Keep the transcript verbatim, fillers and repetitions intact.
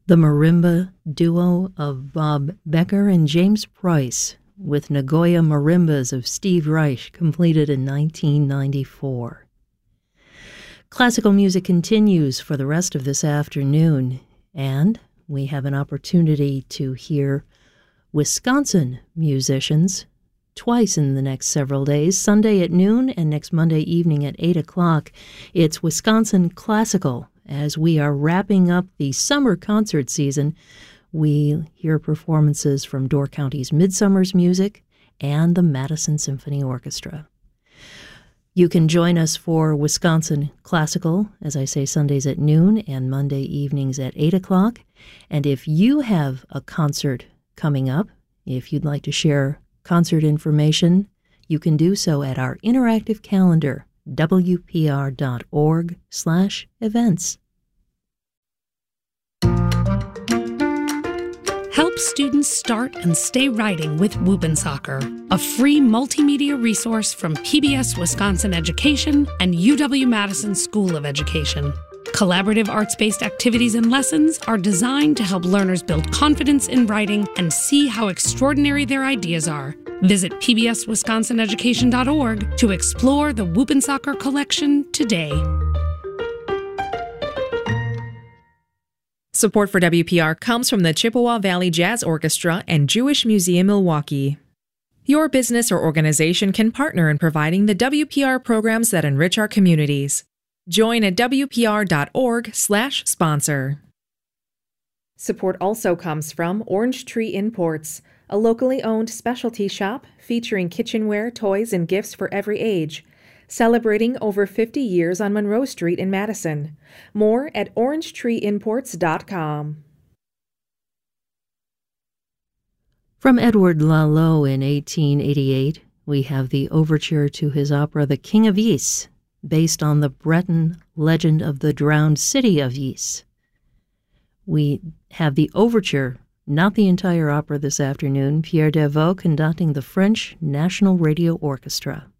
The marimba duo of Bob Becker and James Price with Nagoya Marimbas of Steve Reich, completed in nineteen ninety-four. Classical music continues for the rest of this afternoon, and we have an opportunity to hear Wisconsin musicians twice in the next several days, Sunday at noon and next Monday evening at eight o'clock. It's Wisconsin Classical. As we are wrapping up the summer concert season, we hear performances from Door County's Midsummer's Music and the Madison Symphony Orchestra. You can join us for Wisconsin Classical, as I say, Sundays at noon and Monday evenings at eight o'clock. And if you have a concert coming up, if you'd like to share concert information, you can do so at our interactive calendar, w p r dot org slash events. Help students start and stay writing with Whoop'N' a free multimedia resource from P B S Wisconsin Education and U W-Madison School of Education. Collaborative arts-based activities and lessons are designed to help learners build confidence in writing and see how extraordinary their ideas are. Visit p b s wisconsin education dot org to explore the Whoop'N' collection today. Support for W P R comes from the Chippewa Valley Jazz Orchestra and Jewish Museum Milwaukee. Your business or organization can partner in providing the W P R programs that enrich our communities. Join at w p r dot org slash sponsor. Support also comes from Orange Tree Imports, a locally owned specialty shop featuring kitchenware, toys, and gifts for every age. Celebrating over fifty years on Monroe Street in Madison. More at orange tree imports dot com. From Edward Lalo in eighteen eighty-eight, we have the overture to his opera The King of Ys, based on the Breton legend of the drowned city of Ys. We have the overture, not the entire opera this afternoon, Pierre Deveau conducting the French National Radio Orchestra.